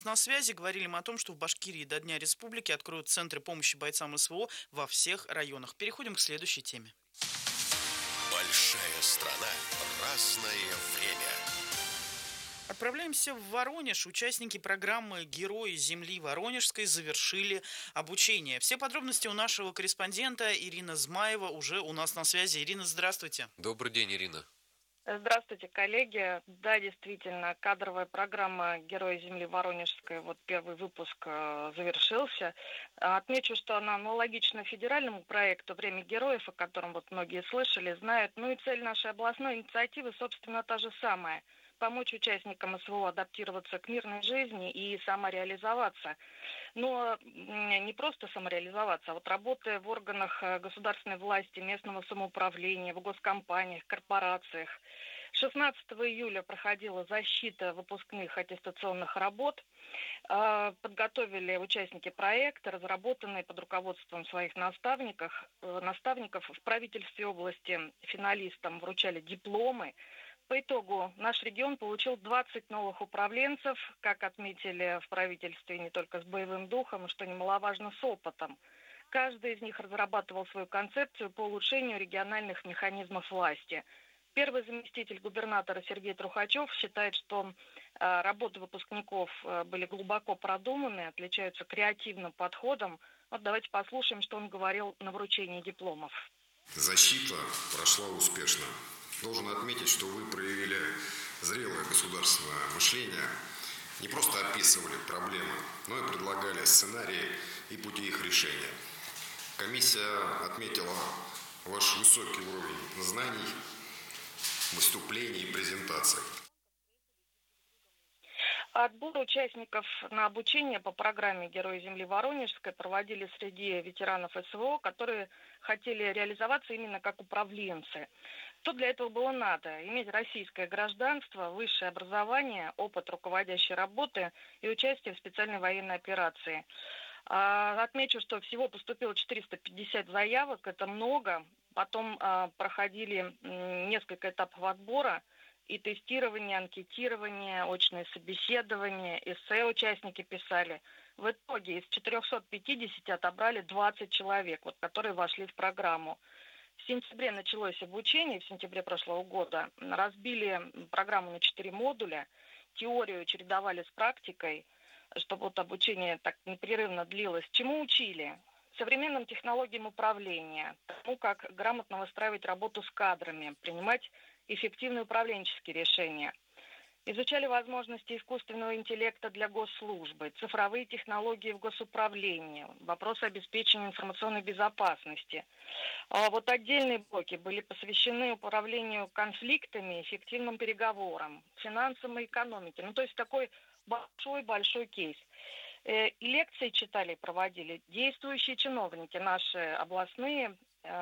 На связи говорили мы о том, что в Башкирии до Дня Республики откроют центры помощи бойцам СВО во всех районах. Переходим к следующей теме. Большая страна, разное время. Отправляемся в Воронеж. Участники программы «Герои земли Воронежской» завершили обучение. Все подробности у нашего корреспондента Ирина Змаева уже у нас на связи. Ирина, здравствуйте. Добрый день, Ирина. Здравствуйте, коллеги. Да, действительно, кадровая программа «Герои земли Воронежской», вот первый выпуск завершился. Отмечу, что она аналогична федеральному проекту «Время героев», о котором вот многие слышали, знают. Ну и цель нашей областной инициативы, собственно, та же самая – помочь участникам СВО адаптироваться к мирной жизни и самореализоваться. Но не просто самореализоваться, а вот работая в органах государственной власти, местного самоуправления, в госкомпаниях, корпорациях. 16 июля проходила защита выпускных аттестационных работ. Подготовили участники проекта, разработанные под руководством своих наставников. В правительстве области финалистам вручали дипломы. По итогу наш регион получил 20 новых управленцев, как отметили в правительстве, не только с боевым духом, и, что немаловажно, с опытом. Каждый из них разрабатывал свою концепцию по улучшению региональных механизмов власти. Первый заместитель губернатора Сергей Трухачев считает, что работы выпускников были глубоко продуманы, отличаются креативным подходом. Вот давайте послушаем, что он говорил на вручении дипломов. Защита прошла успешно. Должен отметить, что вы проявили зрелое государственное мышление, не просто описывали проблемы, но и предлагали сценарии и пути их решения. Комиссия отметила ваш высокий уровень знаний, выступлений и презентаций. Отбор участников на обучение по программе «Герои земли Воронежской» проводили среди ветеранов СВО, которые хотели реализоваться именно как управленцы. Что для этого было надо? Иметь российское гражданство, высшее образование, опыт руководящей работы и участие в специальной военной операции. Отмечу, что всего поступило 450 заявок, это много. Потом проходили несколько этапов отбора. И тестирование, анкетирование, очные собеседования, эссе участники писали. В итоге из 450 отобрали 20 человек, вот, которые вошли в программу. В сентябре началось обучение, в сентябре прошлого года. Разбили программу на 4 модуля, теорию чередовали с практикой, чтобы вот обучение так непрерывно длилось. Чему учили? Современным технологиям управления, тому, как грамотно выстраивать работу с кадрами, принимать эффективные управленческие решения. Изучали возможности искусственного интеллекта для госслужбы, цифровые технологии в госуправлении, вопросы обеспечения информационной безопасности. Вот отдельные блоки были посвящены управлению конфликтами, эффективным переговорам, финансам и экономике. Ну, то есть такой большой-большой кейс. И лекции читали, проводили действующие чиновники, наши областные,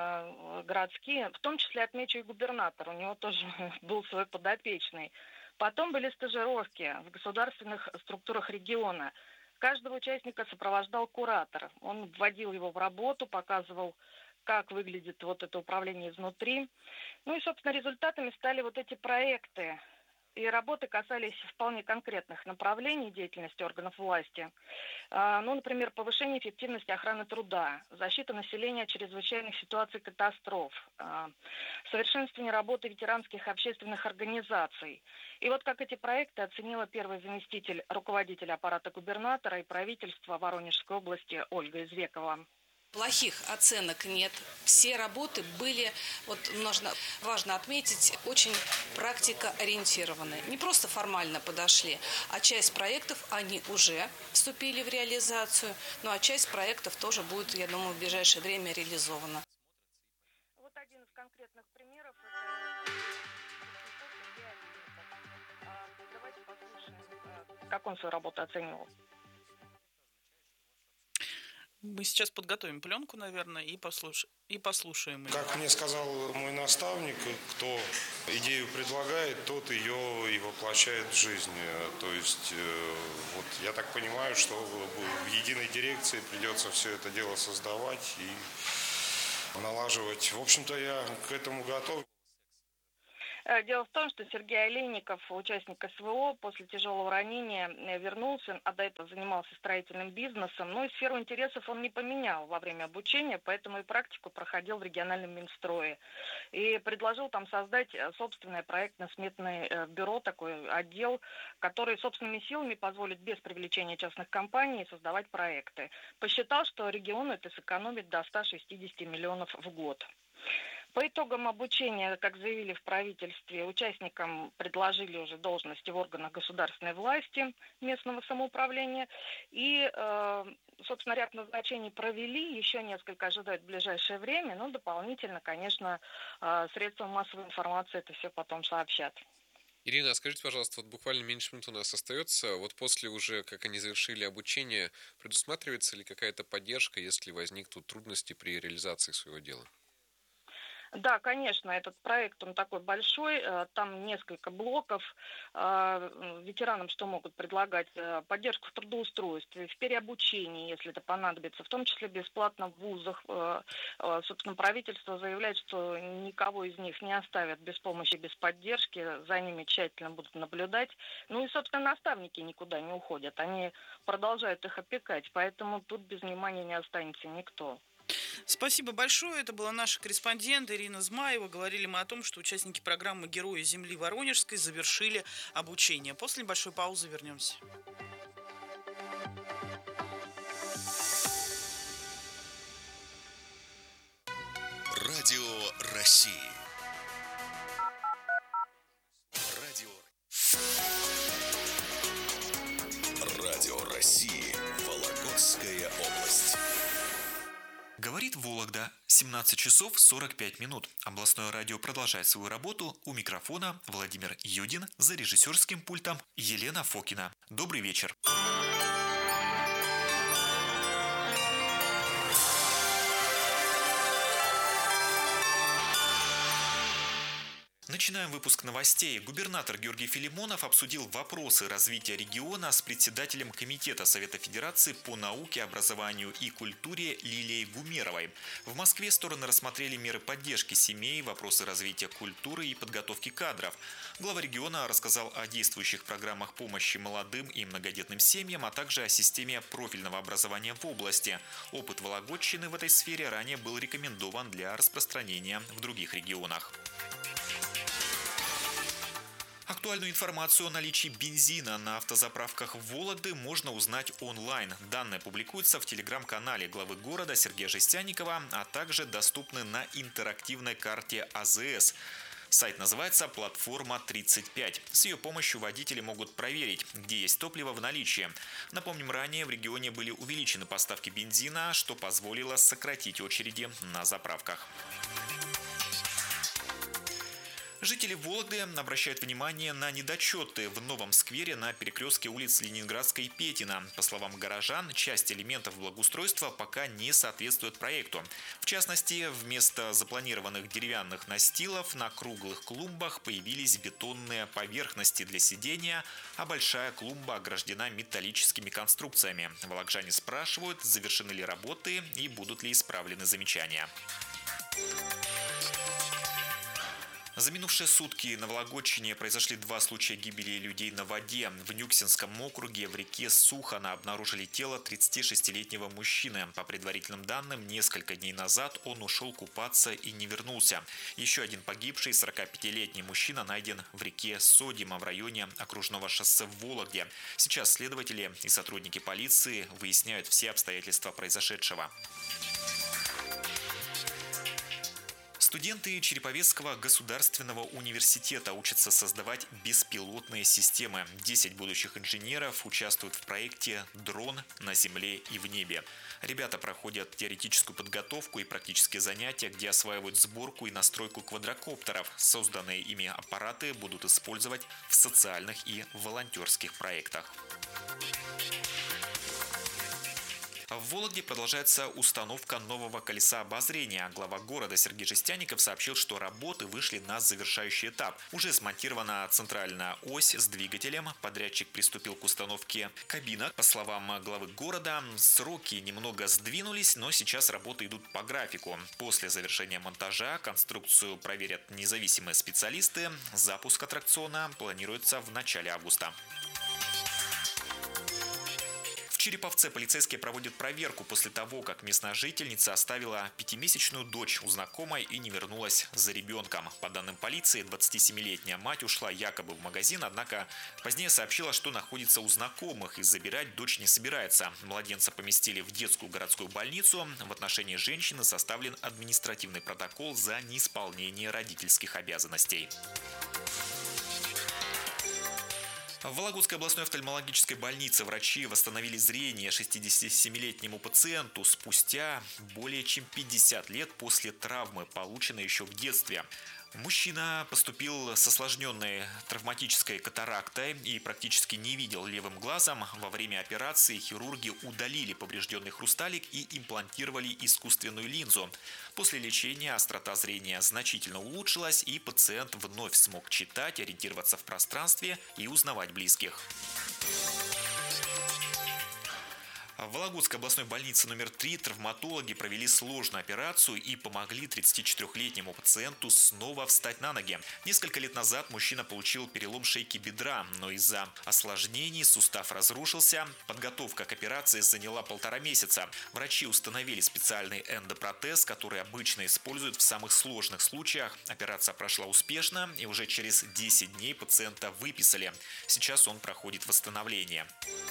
городские, в том числе отмечу и губернатор, у него тоже был свой подопечный. Потом были стажировки в государственных структурах региона. Каждого участника сопровождал куратор. Он вводил его в работу, показывал, как выглядит вот это управление изнутри. Ну и, собственно, результатами стали вот эти проекты. И работы касались вполне конкретных направлений деятельности органов власти. Ну, например, повышение эффективности охраны труда, защита населения от чрезвычайных ситуаций катастроф, совершенствование работы ветеранских общественных организаций. И вот как эти проекты оценила первый заместитель руководителя аппарата губернатора и правительства Воронежской области Ольга Извекова. Плохих оценок нет. Все работы были, вот важно отметить, очень практикоориентированные. Не просто формально подошли, а часть проектов, они уже вступили в реализацию, ну а часть проектов тоже будет, я думаю, в ближайшее время реализована. Вот один из конкретных примеров. Давайте послушаем, как он свою работу оценивал. Мы сейчас подготовим пленку, наверное, и послушаем. Как мне сказал мой наставник, кто идею предлагает, тот ее и воплощает в жизнь. То есть, вот я так понимаю, что в единой дирекции придется все это дело создавать и налаживать. В общем-то, я к этому готов. Дело в том, что Сергей Олейников, участник СВО, после тяжелого ранения вернулся, а до этого занимался строительным бизнесом, но и сферу интересов он не поменял во время обучения, поэтому и практику проходил в региональном Минстрое. И предложил там создать собственное проектно-сметное бюро, такой отдел, который собственными силами позволит без привлечения частных компаний создавать проекты. Посчитал, что региону это сэкономит до 160 миллионов в год. По итогам обучения, как заявили в правительстве, участникам предложили уже должности в органах государственной власти местного самоуправления. И, собственно, ряд назначений провели, еще несколько ожидают в ближайшее время, но дополнительно, конечно, средствам массовой информации это все потом сообщат. Ирина, а скажите, пожалуйста, вот буквально меньше минут у нас остается. Вот после уже, как они завершили обучение, предусматривается ли какая-то поддержка, если возникнут трудности при реализации своего дела? Да, конечно, этот проект, он такой большой, там несколько блоков. Ветеранам что могут предлагать? Поддержку в трудоустройстве, в переобучении, если это понадобится, в том числе бесплатно в вузах. Собственно, правительство заявляет, что никого из них не оставят без помощи, без поддержки, за ними тщательно будут наблюдать. Ну и, собственно, наставники никуда не уходят, они продолжают их опекать, поэтому тут без внимания не останется никто. Спасибо большое. Это была наша корреспондент Ирина Змаева. Говорили мы о том, что участники программы «Герои Земли Воронежской» завершили обучение. После небольшой паузы вернемся. Радио России. Радио России. Вологодская область. Говорит Вологда, 17 часов 45 минут. Областное радио продолжает свою работу. У микрофона Владимир Юдин, за режиссерским пультом Елена Фокина. Добрый вечер. Начинаем выпуск новостей. Губернатор Георгий Филимонов обсудил вопросы развития региона с председателем Комитета Совета Федерации по науке, образованию и культуре Лилией Гумеровой. В Москве стороны рассмотрели меры поддержки семей, вопросы развития культуры и подготовки кадров. Глава региона рассказал о действующих программах помощи молодым и многодетным семьям, а также о системе профильного образования в области. Опыт Вологодчины в этой сфере ранее был рекомендован для распространения в других регионах. Актуальную информацию о наличии бензина на автозаправках Вологды можно узнать онлайн. Данные публикуются в телеграм-канале главы города Сергея Жестянникова, а также доступны на интерактивной карте АЗС. Сайт называется «Платформа 35». С ее помощью водители могут проверить, где есть топливо в наличии. Напомним, ранее в регионе были увеличены поставки бензина, что позволило сократить очереди на заправках. Жители Вологды обращают внимание на недочеты в новом сквере на перекрестке улиц Ленинградской и Петина. По словам горожан, часть элементов благоустройства пока не соответствует проекту. В частности, вместо запланированных деревянных настилов на круглых клумбах появились бетонные поверхности для сидения, а большая клумба ограждена металлическими конструкциями. Вологжане спрашивают, завершены ли работы и будут ли исправлены замечания. За минувшие сутки на Вологодчине произошли 2 случая гибели людей на воде. В Нюксинском округе в реке Сухана обнаружили тело 36-летнего мужчины. По предварительным данным, несколько дней назад он ушел купаться и не вернулся. Еще один погибший, 45-летний мужчина, найден в реке Содима в районе окружного шоссе в Вологде. Сейчас следователи и сотрудники полиции выясняют все обстоятельства произошедшего. Студенты Череповецкого государственного университета учатся создавать беспилотные системы. 10 будущих инженеров участвуют в проекте «Дрон на земле и в небе». Ребята проходят теоретическую подготовку и практические занятия, где осваивают сборку и настройку квадрокоптеров. Созданные ими аппараты будут использовать в социальных и волонтерских проектах. В В Вологде продолжается установка нового колеса обозрения. Глава города Сергей Жестяников сообщил, что работы вышли на завершающий этап. Уже смонтирована центральная ось с двигателем. Подрядчик приступил к установке кабинок. По словам главы города, сроки немного сдвинулись, но сейчас работы идут по графику. После завершения монтажа конструкцию проверят независимые специалисты. Запуск аттракциона планируется в начале августа. В Череповце полицейские проводят проверку после того, как местная жительница оставила 5-месячную дочь у знакомой и не вернулась за ребенком. По данным полиции, 27-летняя мать ушла якобы в магазин, однако позднее сообщила, что находится у знакомых и забирать дочь не собирается. Младенца поместили в детскую городскую больницу. В отношении женщины составлен административный протокол за неисполнение родительских обязанностей. В Вологодской областной офтальмологической больнице врачи восстановили зрение 67-летнему пациенту спустя более чем 50 лет после травмы, полученной еще в детстве. Мужчина поступил с осложненной травматической катарактой и практически не видел левым глазом. Во время операции хирурги удалили поврежденный хрусталик и имплантировали искусственную линзу. После лечения острота зрения значительно улучшилась, и пациент вновь смог читать, ориентироваться в пространстве и узнавать близких. В Вологодской областной больнице номер 3 травматологи провели сложную операцию и помогли 34-летнему пациенту снова встать на ноги. Несколько лет назад мужчина получил перелом шейки бедра, но из-за осложнений сустав разрушился. Подготовка к операции заняла 1,5 месяца. Врачи установили специальный эндопротез, который обычно используют в самых сложных случаях. Операция прошла успешно, и уже через 10 дней пациента выписали. Сейчас он проходит восстановление.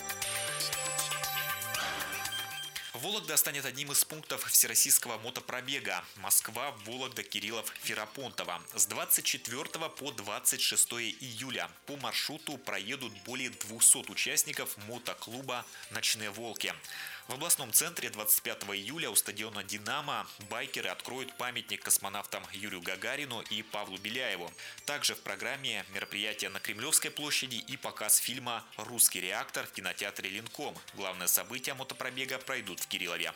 Вологда станет одним из пунктов всероссийского мотопробега Москва, Вологда, Кириллов, Ферапонтово. С 24 по 26 июля по маршруту проедут более 200 участников мотоклуба «Ночные волки». В областном центре 25 июля у стадиона «Динамо» байкеры откроют памятник космонавтам Юрию Гагарину и Павлу Беляеву. Также в программе мероприятия на Кремлевской площади и показ фильма «Русский реактор» в кинотеатре «Ленком». Главные события мотопробега пройдут в Кириллове.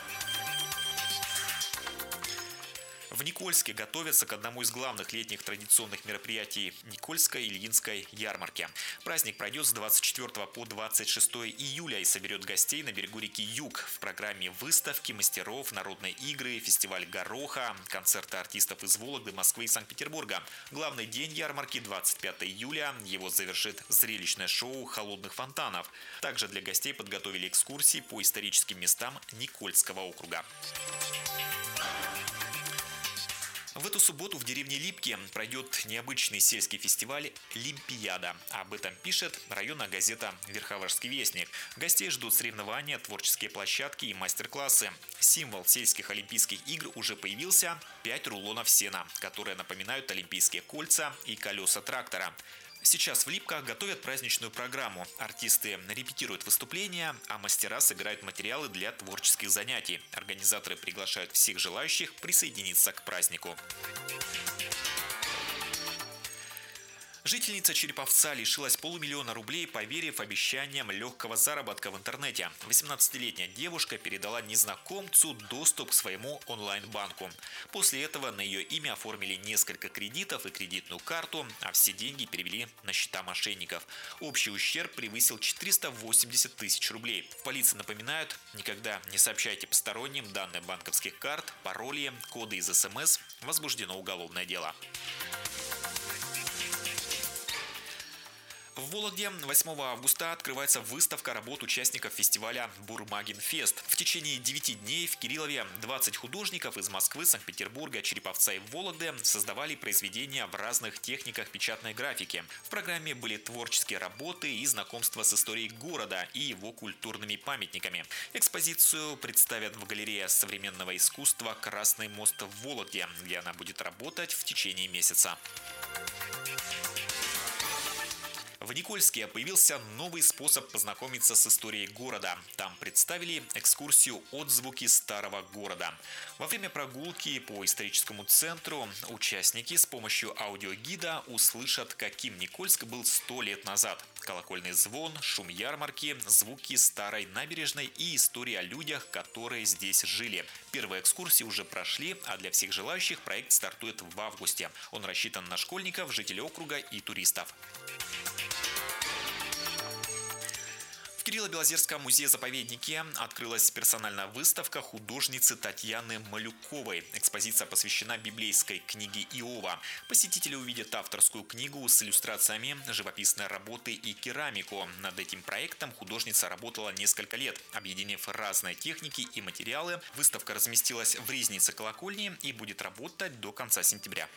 В Никольске готовятся к одному из главных летних традиционных мероприятий Никольской Ильинской ярмарки. Праздник пройдет с 24 по 26 июля и соберет гостей на берегу реки Юг. В программе выставки мастеров, народные игры, фестиваль гороха, концерты артистов из Вологды, Москвы и Санкт-Петербурга. Главный день ярмарки – 25 июля. Его завершит зрелищное шоу «Холодных фонтанов». Также для гостей подготовили экскурсии по историческим местам Никольского округа. В эту субботу в деревне Липки пройдет необычный сельский фестиваль «Лимпиада». Об этом пишет районная газета «Верховарский вестник». Гостей ждут соревнования, творческие площадки и мастер-классы. Символ сельских олимпийских игр уже появился – 5 рулонов сена, которые напоминают олимпийские кольца и колеса трактора. Сейчас в Липках готовят праздничную программу. Артисты репетируют выступления, а мастера собирают материалы для творческих занятий. Организаторы приглашают всех желающих присоединиться к празднику. Жительница Череповца лишилась $500 000 рублей, поверив обещаниям легкого заработка в интернете. 18-летняя девушка передала незнакомцу доступ к своему онлайн-банку. После этого на ее имя оформили несколько кредитов и кредитную карту, а все деньги перевели на счета мошенников. Общий ущерб превысил 480 000 рублей. В полиции напоминают, никогда не сообщайте посторонним данные банковских карт, пароли, коды из СМС. Возбуждено уголовное дело. В Вологде 8 августа открывается выставка работ участников фестиваля «Бурмагенфест». В течение 9 дней в Кириллове 20 художников из Москвы, Санкт-Петербурга, Череповца и Вологды создавали произведения в разных техниках печатной графики. В программе были творческие работы и знакомство с историей города и его культурными памятниками. Экспозицию представят в галерее современного искусства «Красный мост» в Вологде, где она будет работать в течение месяца. В Никольске появился новый способ познакомиться с историей города. Там представили экскурсию «Отзвуки старого города». Во время прогулки по историческому центру участники с помощью аудиогида услышат, каким Никольск был 100 лет назад. Колокольный звон, шум ярмарки, звуки старой набережной и истории о людях, которые здесь жили. Первые экскурсии уже прошли, а для всех желающих проект стартует в августе. Он рассчитан на школьников, жителей округа и туристов. В Кирилло-Белозерском музее-заповеднике открылась персональная выставка художницы Татьяны Малюковой. Экспозиция посвящена библейской книге Иова. Посетители увидят авторскую книгу с иллюстрациями, живописной работы и керамику. Над этим проектом художница работала несколько лет, объединив разные техники и материалы. Выставка разместилась в Ризнице колокольни и будет работать до конца сентября.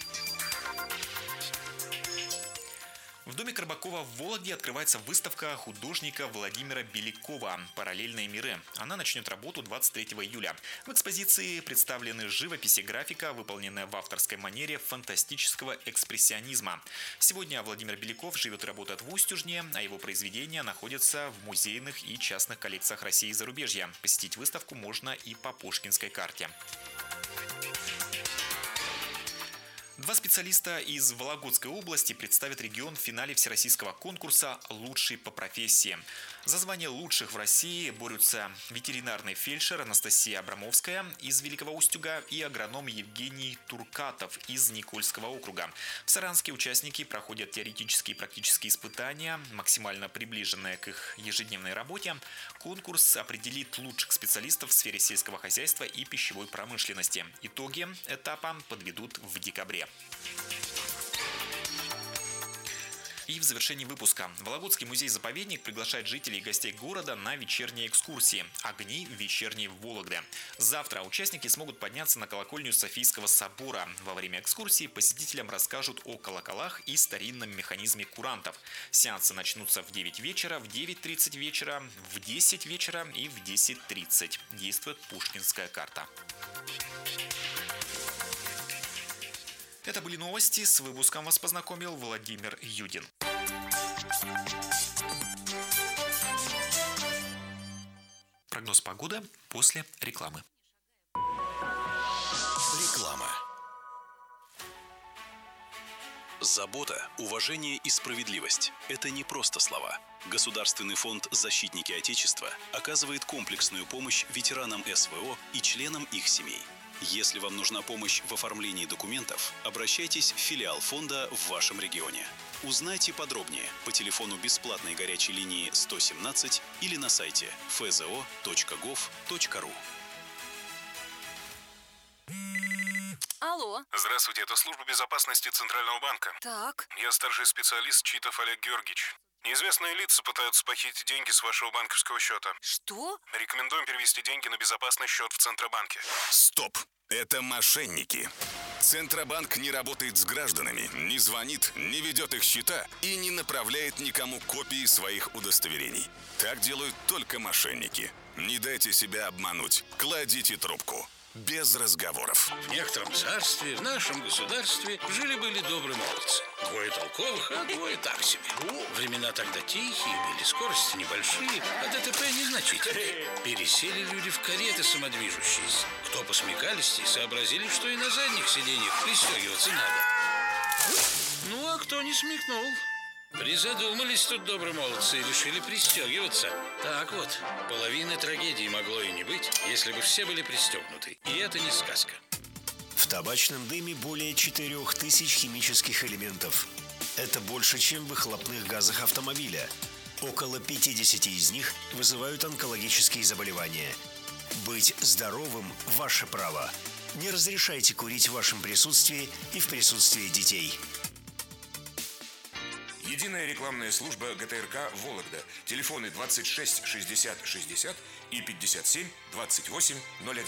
В доме Карбакова в Вологде открывается выставка художника Владимира Белякова «Параллельные миры». Она начнет работу 23 июля. В экспозиции представлены живопись и графика, выполненная в авторской манере фантастического экспрессионизма. Сегодня Владимир Беляков живет и работает в Устюжне, а его произведения находятся в музейных и частных коллекциях России и зарубежья. Посетить выставку можно и по Пушкинской карте. Два специалиста из Вологодской области представят регион в финале всероссийского конкурса «Лучший по профессии». За звание лучших в России борются ветеринарный фельдшер Анастасия Абрамовская из Великого Устюга и агроном Евгений Туркатов из Никольского округа. В Саранске участники проходят теоретические и практические испытания, максимально приближенные к их ежедневной работе. Конкурс определит лучших специалистов в сфере сельского хозяйства и пищевой промышленности. Итоги этапа подведут в декабре. И в завершении выпуска Вологодский музей-заповедник приглашает жителей и гостей города на вечерние экскурсии «Огни вечерней Вологды». Завтра участники смогут подняться на колокольню Софийского собора. Во время экскурсии посетителям расскажут о колоколах и старинном механизме курантов. Сеансы начнутся в 9 вечера, в 9:30 вечера, в 10 вечера и в 10:30. Действует Пушкинская карта. Это были новости. С выпуском вас познакомил Владимир Юдин. Прогноз погоды после рекламы. Реклама. Забота, уважение и справедливость – это не просто слова. Государственный фонд «Защитники Отечества» оказывает комплексную помощь ветеранам СВО и членам их семей. Если вам нужна помощь в оформлении документов, обращайтесь в филиал фонда в вашем регионе. Узнайте подробнее по телефону бесплатной горячей линии 117 или на сайте fzo.gov.ru. Алло. Здравствуйте, это служба безопасности Центрального банка. Так. Я старший специалист Читов Олег Георгиевич. Неизвестные лица пытаются похитить деньги с вашего банковского счета. Что? Рекомендуем перевести деньги на безопасный счет в Центробанке. Стоп! Это мошенники. Центробанк не работает с гражданами, не звонит, не ведет их счета и не направляет никому копии своих удостоверений. Так делают только мошенники. Не дайте себя обмануть. Кладите трубку. Без разговоров. В некотором царстве, в нашем государстве жили-были добрые молодцы. Двое толковых, а двое так себе. Времена тогда тихие были, скорости небольшие, а ДТП незначительные. Пересели люди в кареты самодвижущиеся. Кто посмекалистей, сообразили, что и на задних сиденьях пристегиваться надо. Ну, а кто не смекнул? Призадумались тут добрые молодцы и решили пристегиваться. Так вот, половины трагедии могло и не быть, если бы все были пристегнуты. И это не сказка. В табачном дыме более 4000 химических элементов. Это больше, чем в выхлопных газах автомобиля. Около 50 из них вызывают онкологические заболевания. Быть здоровым – ваше право. Не разрешайте курить в вашем присутствии и в присутствии детей. Единая рекламная служба ГТРК «Вологда». Телефоны 26 60 60 и 57 28 01.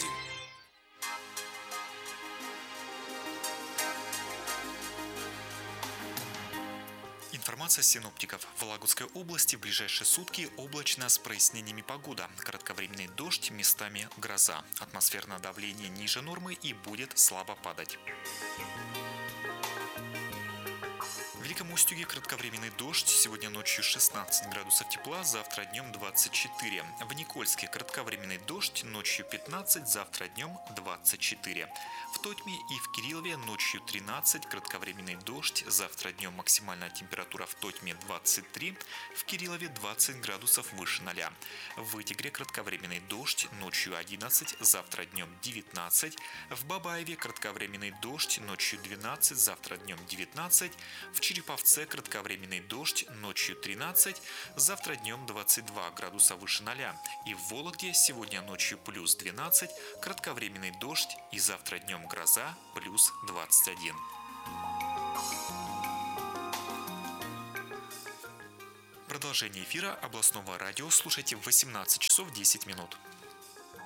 Информация синоптиков. В Вологодской области в ближайшие сутки облачно с прояснениями погода. Кратковременный дождь, местами гроза. Атмосферное давление ниже нормы и будет слабо падать. В Великом Устюге кратковременный дождь. Сегодня ночью 16 градусов тепла, завтра днем 24. В Никольске кратковременный дождь, ночью 15, завтра днем 24. В Тотьме и в Кириллове ночью 13, кратковременный дождь, завтра днем максимальная температура в Тотьме 23, в Кириллове 20 градусов выше 0. В Вытегре кратковременный дождь, ночью 11, завтра днем 19, в Бабаеве кратковременный дождь, ночью 12, завтра днем 19, в Череповце кратковременный дождь, ночью 13, завтра днем 22 градуса выше 0. И в Вологде сегодня ночью плюс 12, кратковременный дождь и завтра днем гроза плюс 21. Продолжение эфира областного радио слушайте в 18 часов 10 минут.